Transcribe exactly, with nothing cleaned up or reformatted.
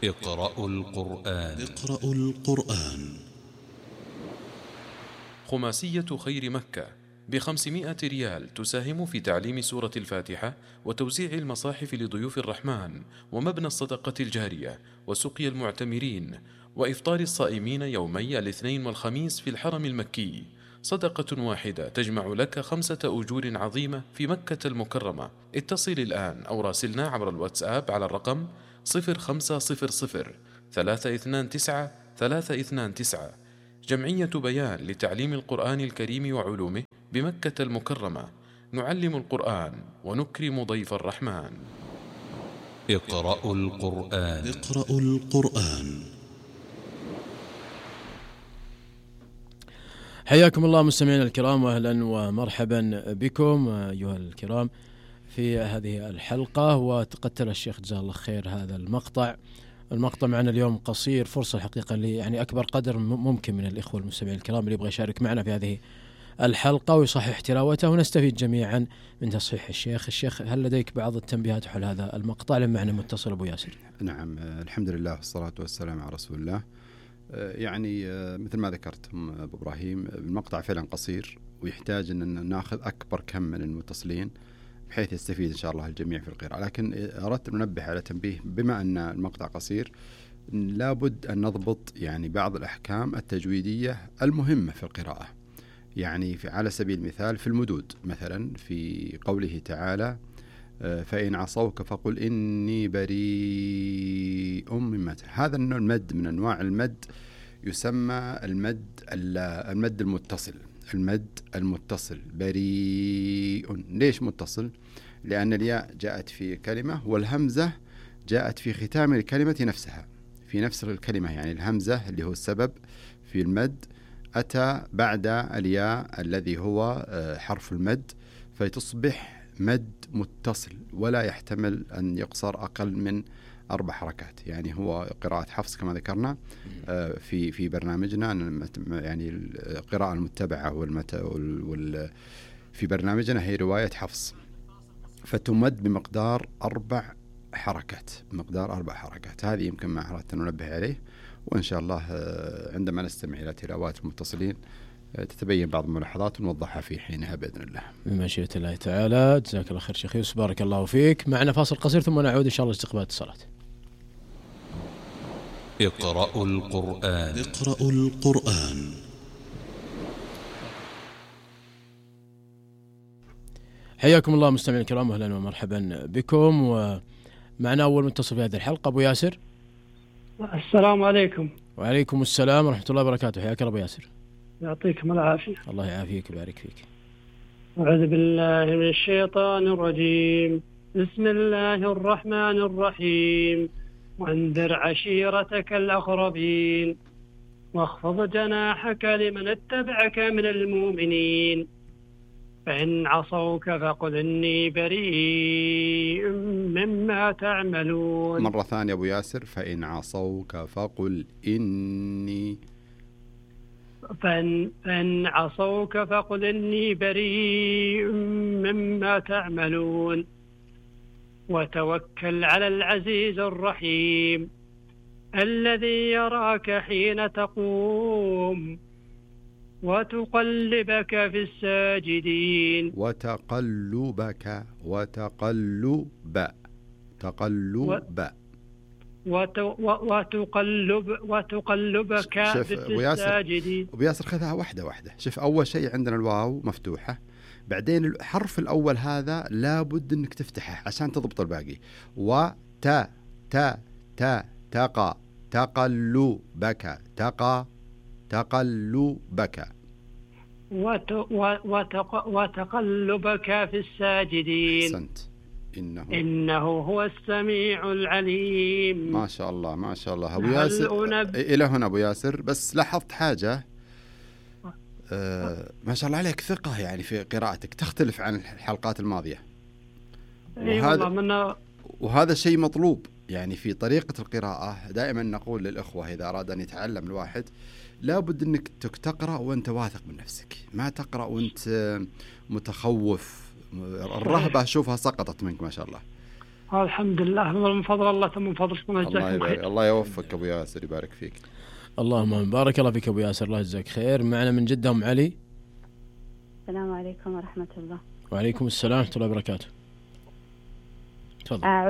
اقرأوا القرآن. اقرأوا القرآن. خماسية خير مكة بخمسمائة ريال تساهم في تعليم سورة الفاتحة وتوزيع المصاحف لضيوف الرحمن ومبنى الصدقة الجارية وسقي المعتمرين وإفطار الصائمين يومي الاثنين والخميس في الحرم المكي. صدقة واحدة تجمع لك خمسة أجور عظيمة في مكة المكرمة. اتصل الآن أو راسلنا عبر الواتساب على الرقم صفر خمسة صفر صفر ثلاثة اثنان تسعة ثلاثة اثنان تسعة. جمعية بيان لتعليم القرآن الكريم وعلومه بمكة المكرمة. نعلم القرآن ونكرم ضيف الرحمن. اقرأوا القرآن. اقرأوا القرآن. حياكم الله مستمعينا الكرام، واهلا ومرحبا بكم ايها الكرام في هذه الحلقة. وقد تلا الشيخ جزاه الله خير هذا المقطع. المقطع معنا اليوم قصير، فرصة الحقيقة لي يعني أكبر قدر ممكن من الإخوة المستمعين الكرام اللي يبغى يشارك معنا في هذه الحلقة ويصحح تلاوته ونستفيد جميعا من تصحيح الشيخ. الشيخ هل لديك بعض التنبيهات حول هذا المقطع؟ لم معنا متصل أبو ياسر. نعم، الحمد لله والصلاة والسلام على رسول الله. يعني مثل ما ذكرتم أبو إبراهيم، المقطع فعلا قصير ويحتاج أن نأخذ أكبر كم من المتصلين بحيث يستفيد إن شاء الله الجميع في القراءة. لكن أردت أن ننبه على تنبيه، بما أن المقطع قصير لابد أن نضبط يعني بعض الأحكام التجويدية المهمة في القراءة. يعني في على سبيل المثال في المدود، مثلا في قوله تعالى فإن عصوك فقل إني بريء مما تعملون. هذا النوع المد من أنواع المد يسمى المد المد المتصل. المد المتصل بريء. ليش متصل؟ لأن الياء جاءت في كلمة والهمزة جاءت في ختام الكلمة نفسها، في نفس الكلمة. يعني الهمزة اللي هو السبب في المد أتى بعد الياء الذي هو حرف المد، فتصبح مد متصل ولا يحتمل أن يقصر أقل من أربع حركات. يعني هو قراءة حفص كما ذكرنا في في برنامجنا، يعني القراءة المتبعة والمت وال في برنامجنا هي رواية حفص، فتمد بمقدار أربع حركات بمقدار أربع حركات. هذه يمكن ما أردت أن ننبه عليه، وإن شاء الله عندما نستمع إلى تلاوات المتصلين تتبين بعض الملاحظات ونوضحها في حينها بإذن الله بمشيئة الله تعالى. جزاك الله خير شيخ يوسف، بارك الله فيك. معنا فاصل قصير ثم نعود إن شاء الله لاستقبال اتصالات. اقرأوا القرآن. اقرأوا القرآن. حياكم الله مستمعين الكرام، واهلا ومرحبا بكم. ومعنا أول متصل في هذه الحلقة أبو ياسر. السلام عليكم. وعليكم السلام ورحمة الله وبركاته. حياك الله أبو ياسر. يعطيكم العافية. الله يعافيك ويبارك فيك. أعوذ بالله من الشيطان الرجيم. بسم الله الرحمن الرحيم. وانذر عشيرتك الأقربين واخفض جناحك لمن اتبعك من المؤمنين فإن عصوك فقل إني بريء مما تعملون. مرة ثانية أبو ياسر. فإن عصوك فقل إني فإن, فإن عصوك فقل إني بريء مما تعملون وتوكل على العزيز الرحيم الذي يراك حين تقوم وتقلبك في الساجدين. وتقلبك وتقلب تقلب وتقلب وتقلبك في الساجدين. أبو ياسر خذها واحدة واحدة. شوف، أول شيء عندنا الواو مفتوحة، بعدين الحرف الأول هذا لابد أنك تفتحه عشان تضبط الباقي. وتا تا تا تقى تقلبك تقى تقلبك وتقلبك في الساجدين. أحسنت. إنه إنه هو السميع العليم. ما شاء الله ما شاء الله أبو ياسر. إلى هنا أبو ياسر، بس لاحظت حاجة. آه ما شاء الله عليك ثقة يعني في قراءتك، تختلف عن الحلقات الماضية، وهذا, من... وهذا شيء مطلوب. يعني في طريقة القراءة دائما نقول للإخوة إذا أراد أن يتعلم الواحد لابد أنك تقرأ وأنت واثق من نفسك، ما تقرأ وأنت متخوف. الرهبة شوفها سقطت منك ما شاء الله. الحمد لله من فضل الله من فضلكم. الله يبارك، الله يوفقك أبو ياسر، يبارك فيك. اللهم بارك الله فيك أبو ياسر، الله يجزاك خير. معنا من جدة أم علي. السلام عليكم ورحمة الله. وعليكم السلام ورحمة الله وبركاته. تفضل.